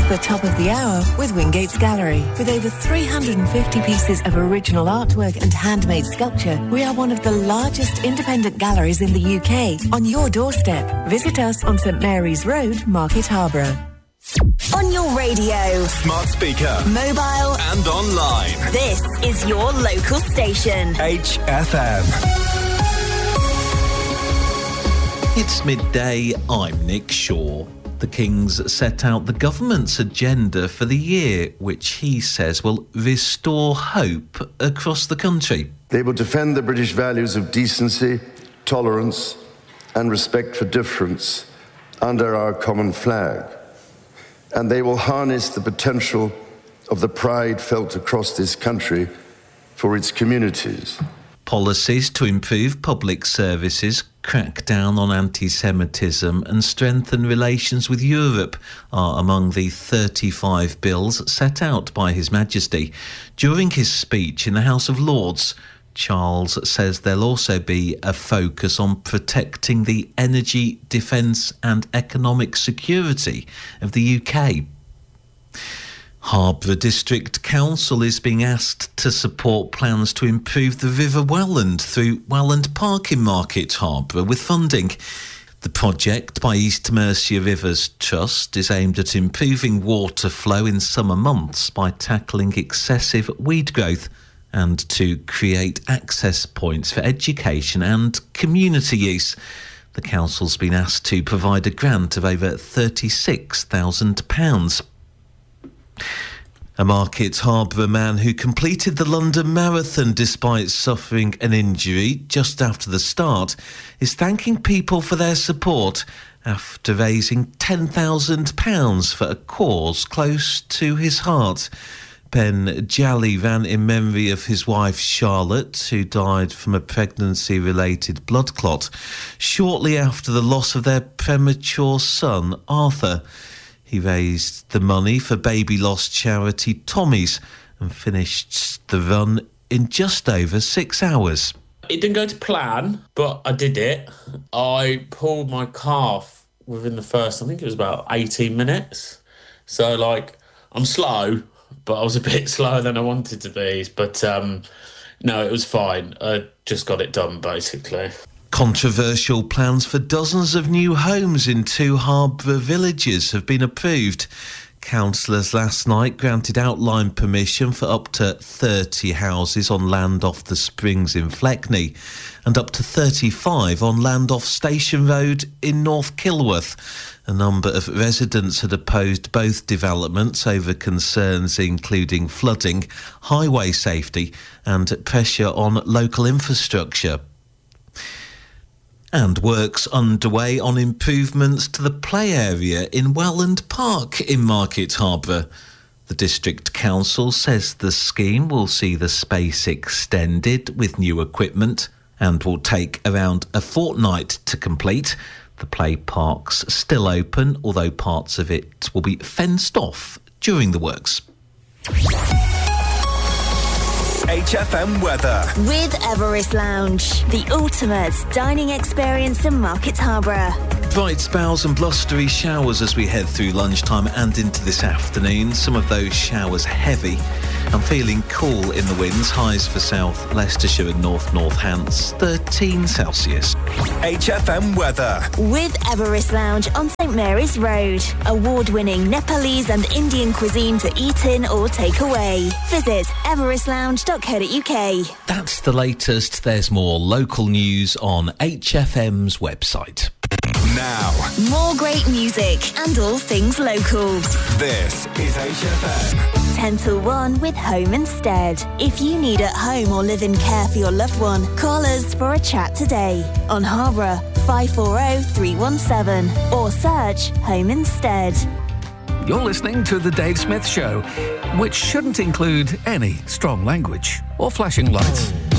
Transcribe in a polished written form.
the top of the hour with Wingate's Gallery. With over 350 pieces of original artwork and handmade sculpture, we are one of the largest independent galleries in the UK. On your doorstep, visit us on St Mary's Road, Market Harborough. On your radio, smart speaker, mobile and online. This is your local station. HFM. It's midday, I'm Nick Shaw. The Kings set out the government's agenda for the year, which he says will restore hope across the country. They will defend the British values of decency, tolerance and respect for difference under our common flag. And they will harness the potential of the pride felt across this country for its communities. Policies to improve public services, crack down on anti-Semitism and strengthen relations with Europe are among the 35 bills set out by His Majesty. During his speech in the House of Lords, Charles says there'll also be a focus on protecting the energy, defence and economic security of the UK. Harborough District Council is being asked to support plans to improve the River Welland through Welland Park in Market Harborough with funding. The project by East Mercia Rivers Trust is aimed at improving water flow in summer months by tackling excessive weed growth and to create access points for education and community use. The council's been asked to provide a grant of over £36,000. A Market Harborough man who completed the London Marathon despite suffering an injury just after the start is thanking people for their support after raising £10,000 for a cause close to his heart. Ben Jolly ran in memory of his wife Charlotte, who died from a pregnancy-related blood clot shortly after the loss of their premature son, Arthur. He raised the money for baby loss charity Tommy's and finished the run in just over 6 hours. It didn't go to plan, but I did it. I pulled my calf within the first, I think it was about 18 minutes. So, I'm slow, but I was a bit slower than I wanted to be. But, no, it was fine. I just got it done, basically. Controversial plans for dozens of new homes in 2 Harborough villages have been approved. Councillors last night granted outline permission for up to 30 houses on land off the Springs in Fleckney and up to 35 on land off Station Road in North Kilworth. A number of residents had opposed both developments over concerns including flooding, highway safety and pressure on local infrastructure. And works underway on improvements to the play area in Welland Park in Market Harborough. The District Council says the scheme will see the space extended with new equipment and will take around a fortnight to complete. The play park's still open, although parts of it will be fenced off during the works. HFM weather. With Everest Lounge, the ultimate dining experience in Market Harborough. Bright spells and blustery showers as we head through lunchtime and into this afternoon. Some of those showers heavy and feeling cool in the winds. Highs for South Leicestershire and North Northants, 13 Celsius. HFM weather. With Everest Lounge on St Mary's Road. Award-winning Nepalese and Indian cuisine to eat in or take away. Visit everestlounge.co.uk. That's the latest. There's more local news on HFM's website. Now, more great music and all things local. This is HFM. 10 till 1 with Home Instead. If you need at home or live in care for your loved one, call us for a chat today on Harborough 540 317 or search Home Instead. You're listening to The Dave Smith Show, which shouldn't include any strong language or flashing lights.